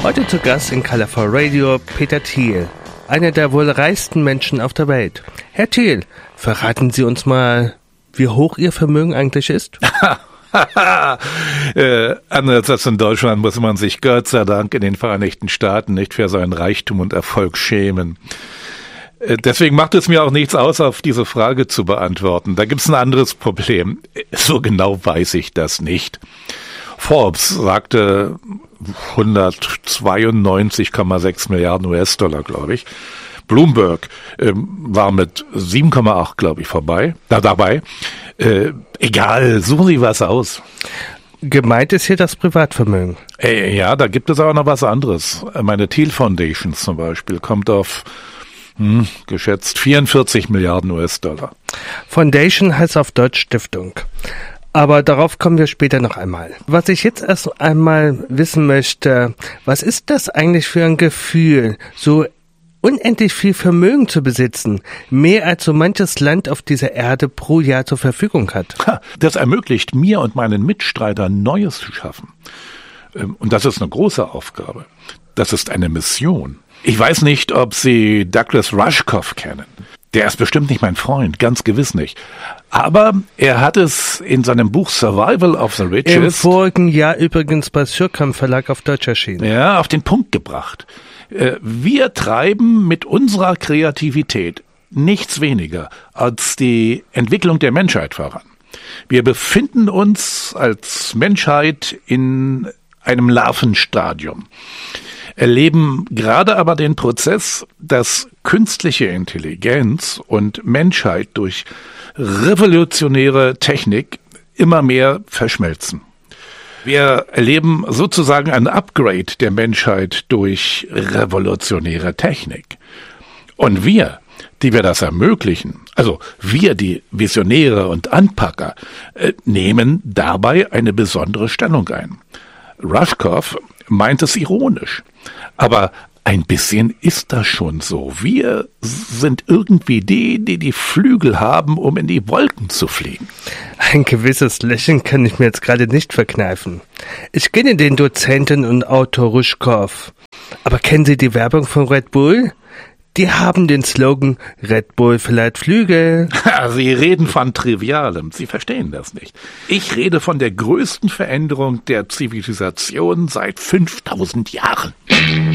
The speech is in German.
Heute zu Gast in Colorful Radio Peter Thiel, einer der wohl reichsten Menschen auf der Welt. Herr Thiel, verraten Sie uns mal, wie hoch Ihr Vermögen eigentlich ist? Anders als in Deutschland muss man sich Gott sei Dank in den Vereinigten Staaten nicht für seinen Reichtum und Erfolg schämen. Deswegen macht es mir auch nichts aus, auf diese Frage zu beantworten. Da gibt es ein anderes Problem. So genau weiß ich das nicht. Forbes sagte 192,6 Milliarden US-Dollar, glaube ich. Bloomberg war mit 7,8, glaube ich, dabei. Egal, suchen Sie was aus. Gemeint ist hier das Privatvermögen. Ja, da gibt es aber noch was anderes. Meine Thiel Foundation zum Beispiel kommt auf geschätzt 44 Milliarden US-Dollar. Foundation heißt auf Deutsch Stiftung. Aber darauf kommen wir später noch einmal. Was ich jetzt erst einmal wissen möchte, was ist das eigentlich für ein Gefühl, so unendlich viel Vermögen zu besitzen, mehr als so manches Land auf dieser Erde pro Jahr zur Verfügung hat? Das ermöglicht mir und meinen Mitstreitern Neues zu schaffen. Und das ist eine große Aufgabe. Das ist eine Mission. Ich weiß nicht, ob Sie Douglas Rushkoff kennen. Der ist bestimmt nicht mein Freund, ganz gewiss nicht. Aber er hat es in seinem Buch Survival of the Richest im vorigen Jahr übrigens bei Surkamp Verlag auf Deutsch erschienen. Ja, auf den Punkt gebracht. Wir treiben mit unserer Kreativität nichts weniger als die Entwicklung der Menschheit voran. Wir befinden uns als Menschheit in einem Larvenstadium, erleben gerade aber den Prozess, dass künstliche Intelligenz und Menschheit durch revolutionäre Technik immer mehr verschmelzen. Wir erleben sozusagen ein Upgrade der Menschheit durch revolutionäre Technik. Und wir, die wir das ermöglichen, also wir, die Visionäre und Anpacker, nehmen dabei eine besondere Stellung ein. Rushkoff meint es ironisch, aber ein bisschen ist das schon so. Wir sind irgendwie die Flügel haben, um in die Wolken zu fliegen. Ein gewisses Lächeln kann ich mir jetzt gerade nicht verkneifen. Ich kenne den Dozenten und Autor Rushkoff. Aber kennen Sie die Werbung von Red Bull? Die haben den Slogan Red Bull verleiht Flügel. Sie reden von Trivialem. Sie verstehen das nicht. Ich rede von der größten Veränderung der Zivilisation seit 5000 Jahren.